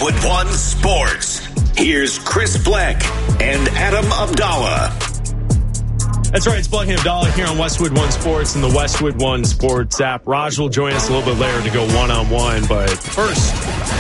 Westwood One Sports. Here's Chris Black and Adam Abdallah. That's right. It's Black and Abdallah here on Westwood One Sports and the Westwood One Sports app. Raj will join us a little bit later to go one-on-one, but first,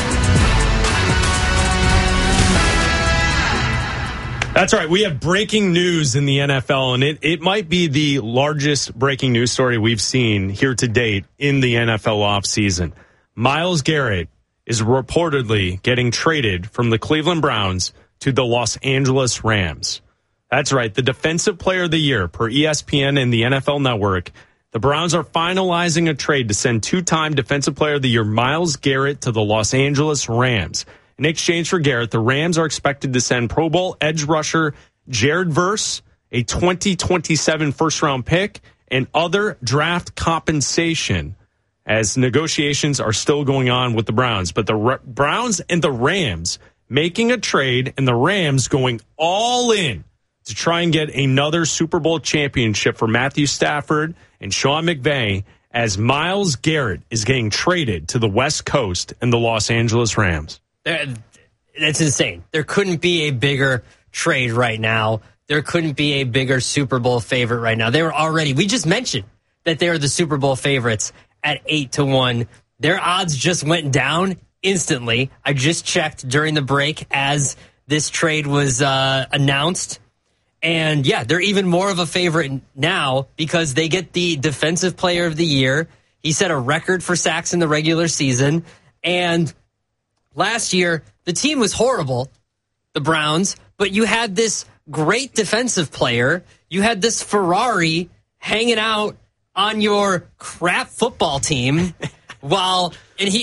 that's right. We have breaking news in the NFL, and it might be the largest breaking news story we've seen here to date in the NFL offseason. Myles Garrett is reportedly getting traded from the Cleveland Browns to the Los Angeles Rams. That's right. The Defensive Player of the Year per ESPN and the NFL Network. The Browns are finalizing a trade to send two-time Defensive Player of the Year Myles Garrett to the Los Angeles Rams. In exchange for Garrett, the Rams are expected to send Pro Bowl edge rusher Jared Verse, a 2027 first-round pick, and other draft compensation as negotiations are still going on with the Browns. But the Browns and the Rams making a trade, and the Rams going all in to try and get another Super Bowl championship for Matthew Stafford and Sean McVay, as Myles Garrett is getting traded to the West Coast and the Los Angeles Rams. That's insane. There couldn't be a bigger trade right now. There couldn't be a bigger Super Bowl favorite right now. They were already, we just mentioned that they were the Super Bowl favorites at 8-1. Their odds just went down instantly. I just checked during the break as this trade was announced. And yeah, they're even more of a favorite now because they get the Defensive Player of the Year. He set a record for sacks in the regular season. And last year, the team was horrible, the Browns, but you had this great defensive player. You had this Ferrari hanging out on your crap football team while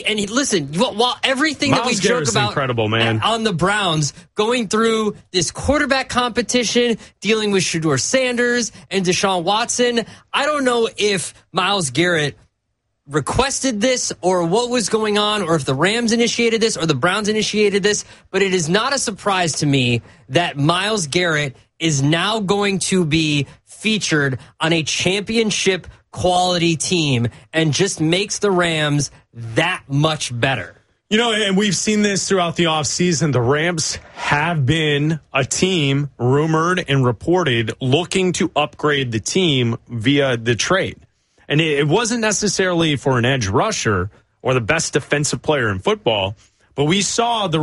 everything that we joke about incredible, man, on the Browns, going through this quarterback competition, dealing with Shedeur Sanders and Deshaun Watson. I don't know if Myles Garrett requested this or what was going on, or if the Rams initiated this or the Browns initiated this, but it is not a surprise to me that Myles Garrett is now going to be featured on a championship quality team and just makes the Rams that much better. You know, and we've seen this throughout the offseason. The Rams have been a team rumored and reported looking to upgrade the team via the trade. And it wasn't necessarily for an edge rusher or the best defensive player in football, but we saw the